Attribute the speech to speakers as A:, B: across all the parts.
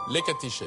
A: les catéchèses.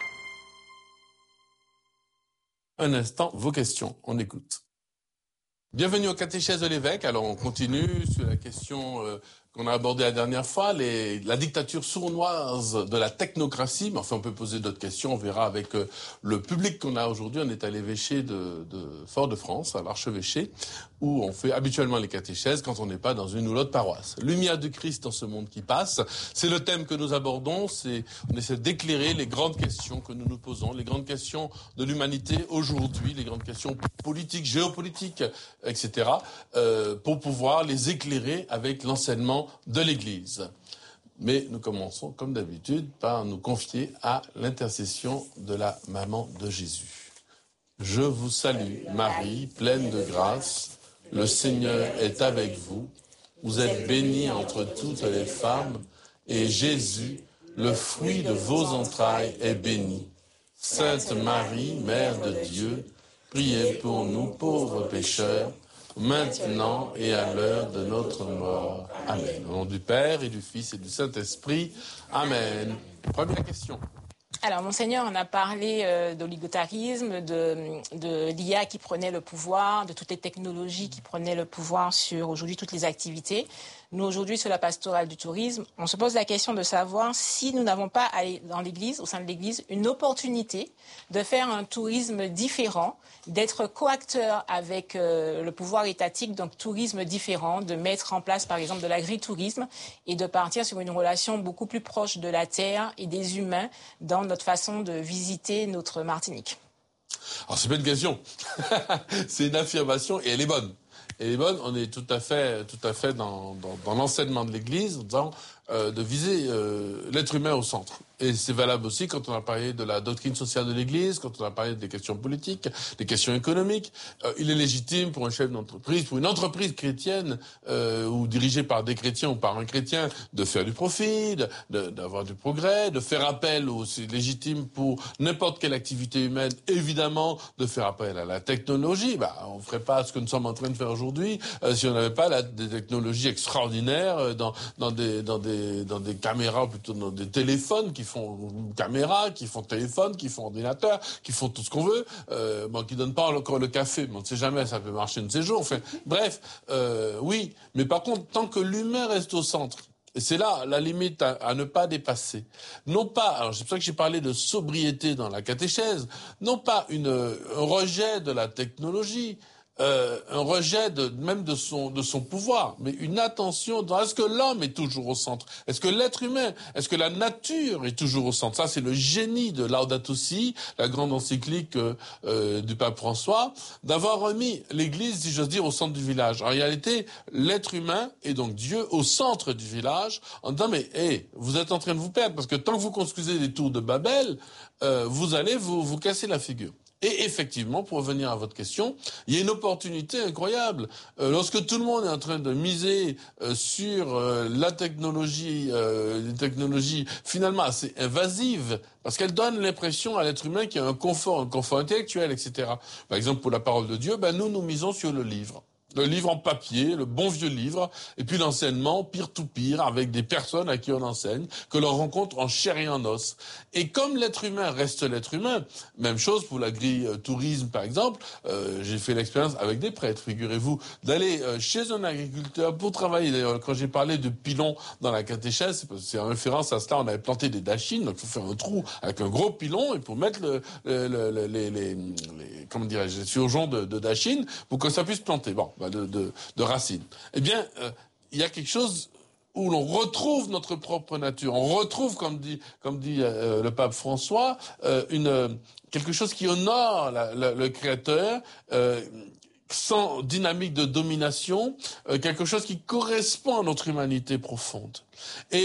A: Un instant, vos questions, on écoute. Bienvenue aux catéchèses de l'évêque. Alors on continue sur la question qu'on a abordée la dernière fois, la dictature sournoise de la technocratie. Mais enfin, on peut poser d'autres questions. On verra avec le public qu'on a aujourd'hui. On est à l'évêché de Fort-de-France, à l'archevêché, où on fait habituellement les catéchèses quand on n'est pas dans une ou l'autre paroisse. Lumière du Christ dans ce monde qui passe. C'est le thème que nous abordons. On essaie d'éclairer les grandes questions que nous nous posons, les grandes questions de l'humanité aujourd'hui, les grandes questions politiques, géopolitiques, etc., pour pouvoir les éclairer avec l'enseignement de l'Église. Mais nous commençons, comme d'habitude, par nous confier à l'intercession de la maman de Jésus. Je vous salue, Marie, pleine de grâce, le Seigneur est avec vous. Vous êtes bénie entre toutes les femmes, et Jésus, le fruit de vos entrailles, est béni. Sainte Marie, Mère de Dieu, priez pour nous pauvres pécheurs, maintenant et à l'heure de notre mort. Amen. Au nom du Père et du Fils et du Saint-Esprit. Amen. Première question.
B: Alors, Monseigneur, on a parlé d'oligotarisme, de l'IA qui prenait le pouvoir, de toutes les technologies qui prenaient le pouvoir sur aujourd'hui toutes les activités. Nous, aujourd'hui, sur la pastorale du tourisme, on se pose la question de savoir si nous n'avons pas dans l'Église, au sein de l'Église, une opportunité de faire un tourisme différent, d'être coacteur avec le pouvoir étatique, donc tourisme différent, de mettre en place, par exemple, de l'agritourisme et de partir sur une relation beaucoup plus proche de la terre et des humains dans notre façon de visiter notre Martinique.
A: Alors, c'est pas une question. C'est une affirmation et elle est bonne. Elle est bonne, on est tout à fait dans l'enseignement de l'Église, de viser l'être humain au centre. Et c'est valable aussi quand on a parlé de la doctrine sociale de l'Église, quand on a parlé des questions politiques, des questions économiques. Il est légitime pour un chef d'entreprise, pour une entreprise chrétienne ou dirigée par des chrétiens ou par un chrétien, de faire du profit, d'avoir du progrès, de faire appel, ou c'est légitime pour n'importe quelle activité humaine, évidemment, de faire appel à la technologie. On ferait pas ce que nous sommes en train de faire aujourd'hui si on n'avait pas des technologies extraordinaires dans des caméras, plutôt dans des téléphones qui font caméra, qui font téléphone, qui font ordinateur, qui font tout ce qu'on veut, qui donnent pas encore le café, mais on ne sait jamais, ça peut marcher de ces jours. Enfin, bref, oui, mais par contre, tant que l'humain reste au centre, et c'est là la limite à ne pas dépasser. Non pas, alors c'est pour ça que j'ai parlé de sobriété dans la catéchèse, non pas un rejet de la technologie, un rejet même de son pouvoir, mais une attention dans est-ce que l'homme est toujours au centre? Est-ce que l'être humain, est-ce que la nature est toujours au centre? Ça, c'est le génie de Laudato Si, la grande encyclique du pape François, d'avoir remis l'Église, si j'ose dire, au centre du village. En réalité, l'être humain est donc Dieu au centre du village, en disant mais vous êtes en train de vous perdre, parce que tant que vous construisez des tours de Babel, vous allez vous casser la figure. Et effectivement, pour revenir à votre question, il y a une opportunité incroyable. Lorsque tout le monde est en train de miser sur la technologie, une technologie finalement assez invasive, parce qu'elle donne l'impression à l'être humain qu'il y a un confort intellectuel, etc. Par exemple, pour la parole de Dieu, nous misons sur le livre. Le livre en papier, le bon vieux livre, et puis l'enseignement peer-to-peer avec des personnes à qui on enseigne, que l'on rencontre en chair et en os. Et comme l'être humain reste l'être humain, même chose pour l'agritourisme par exemple, j'ai fait l'expérience avec des prêtres, figurez-vous, d'aller chez un agriculteur pour travailler. D'ailleurs, quand j'ai parlé de pilon dans la catéchèse, c'est en référence à cela, on avait planté des dachines, donc il faut faire un trou avec un gros pilon et pour mettre les comment dirais-je, les surgeons de dachines pour que ça puisse planter. Bon. De racines. Eh bien, il y a quelque chose où l'on retrouve notre propre nature. On retrouve, comme dit le pape François, quelque chose qui honore le Créateur, sans dynamique de domination, quelque chose qui correspond à notre humanité profonde. Et